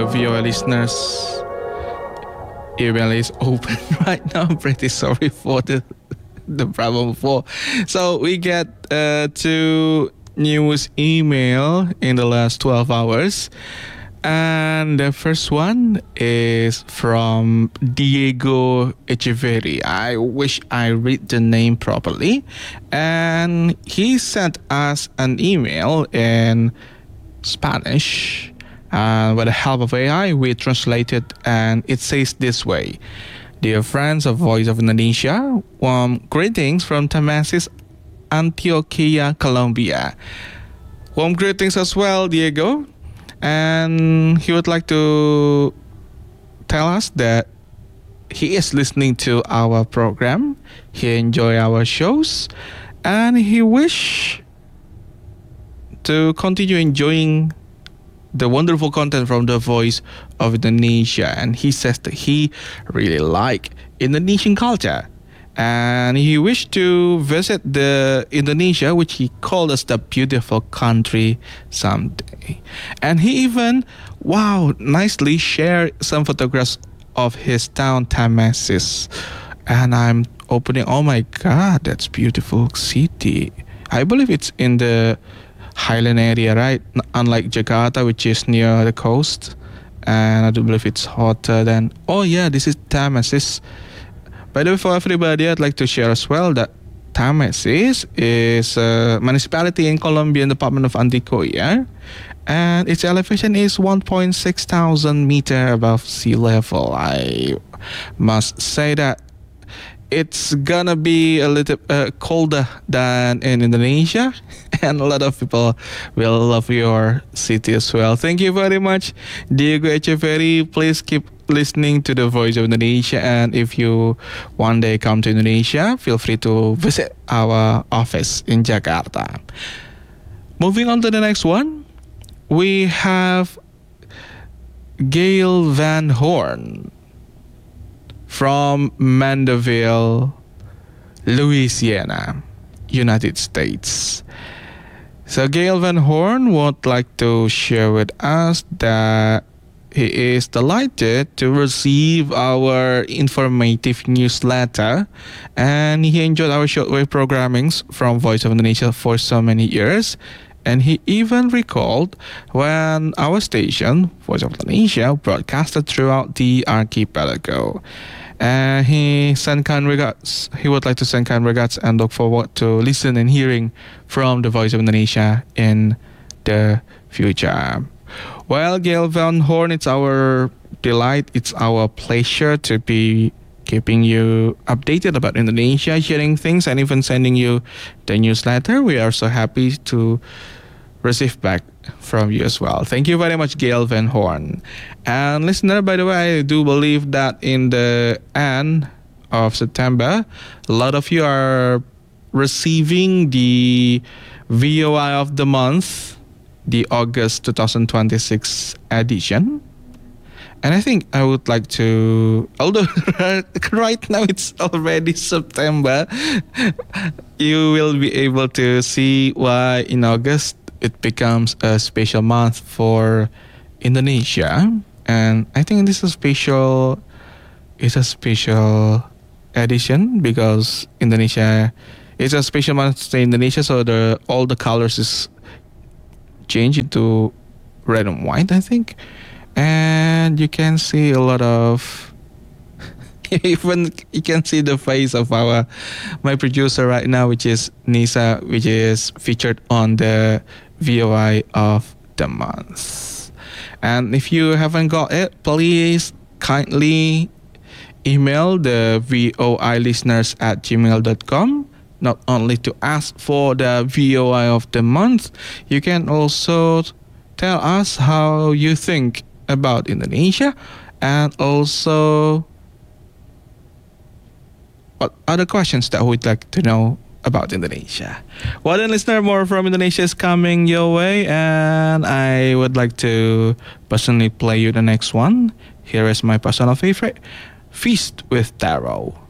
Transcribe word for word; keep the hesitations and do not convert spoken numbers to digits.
the V O A listeners. Email is open right now. I'm pretty sorry for the the problem before. So we get uh, two news email in the last twelve hours. And the first one is from Diego Echeverri. I wish I read the name properly. And he sent us an email in Spanish. Uh, with the help of A I, we translated, and it says this way. Dear friends of Voice of Indonesia, warm greetings from Tamasis, Antioquia, Colombia. Warm greetings as well, Diego. And he would like to tell us that he is listening to our program, he enjoy our shows, and he wish to continue enjoying the wonderful content from the Voice of Indonesia. And he says that he really like Indonesian culture, and he wished to visit the Indonesia, which he called us the beautiful country someday. And he even, wow, nicely shared some photographs of his town, Tamasis. And I'm opening, oh my God, that's beautiful city. I believe it's in the highland area, right? Unlike Jakarta, which is near the coast. And I do believe it's hotter than, oh yeah, this is Tamasis. By the way, for everybody, I'd like to share as well that Tamasis is a municipality in Colombian department of Antioquia, and its elevation is one point six thousand meter above sea level. I must say that it's gonna be a little uh, colder than in Indonesia, and a lot of people will love your city as well. Thank you very much, Diego Echeverri. Please keep listening to the Voice of Indonesia, and if you one day come to Indonesia, feel free to visit our office in Jakarta. Moving on to the next one, we have Gail Van Horn from Mandeville, Louisiana, United States. So Gail Van Horn would like to share with us that he is delighted to receive our informative newsletter, and he enjoyed our shortwave programmings from Voice of Indonesia for so many years. And he even recalled when our station, Voice of Indonesia, broadcasted throughout the archipelago. And he sent kind regards. He would like to send kind regards and look forward to listen and hearing from the Voice of Indonesia in the future. Well, Gail Van Horn, it's our delight, it's our pleasure to be keeping you updated about Indonesia, sharing things, and even sending you the newsletter. We are so happy to receive back from you as well. Thank you very much, Gail Van Horn. And listener, by the way, I do believe that in the end of September, a lot of you are receiving the V O I of the month, the August twenty twenty-six edition. And I think I would like to, although right now it's already September, you will be able to see why in August it becomes a special month for Indonesia. And I think this is special, it's a special edition because Indonesia, it's a special month to Indonesia, so the all the colors is changed into red and white, I think. And you can see a lot of even you can see the face of our my producer right now, which is Nisa, which is featured on the V O I of the month. And if you haven't got it, please kindly email the V O I listeners at gmail dot com. Not only to ask for the V O I of the month, you can also tell us how you think about Indonesia, and also what other questions that we'd like to know about Indonesia. Well then, listener, more from Indonesia is coming your way, and I would like to personally play you the next one. Here is my personal favorite, Feast with Taro.